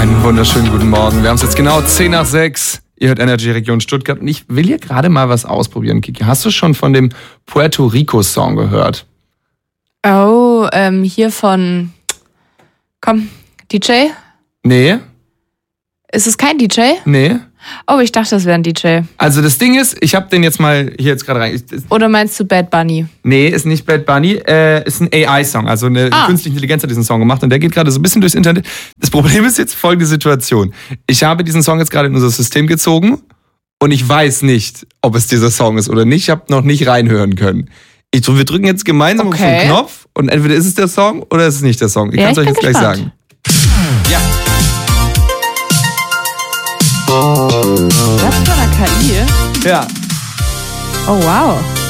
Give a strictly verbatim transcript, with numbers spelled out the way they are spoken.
Einen wunderschönen guten Morgen. Wir haben es jetzt genau zehn nach sechs. Ihr hört Energy Region Stuttgart und ich will hier gerade mal was ausprobieren, Kiki. Hast du schon von dem Puerto Rico Song gehört? Oh, ähm, hier von... Komm, D J? Nee. Ist es kein D J? Nee. Oh, ich dachte, das wäre ein D J. Also das Ding ist, ich habe den jetzt mal hier jetzt gerade rein. Ich, Oder meinst du Bad Bunny? Nee, ist nicht Bad Bunny, äh, ist ein A I-Song. Also eine Ah. künstliche Intelligenz hat diesen Song gemacht und der geht gerade so ein bisschen durchs Internet. Das Problem ist jetzt folgende Situation. Ich habe diesen Song jetzt gerade in unser System gezogen und ich weiß nicht, ob es dieser Song ist oder nicht. Ich habe noch nicht reinhören können. Ich, wir drücken jetzt gemeinsam Okay. auf so einen Knopf und entweder ist es der Song oder ist es nicht der Song. Ich Ja, kann es ich euch bin jetzt gleich gespannt. sagen. Ja. Was für eine K I? Ja. Oh, wow.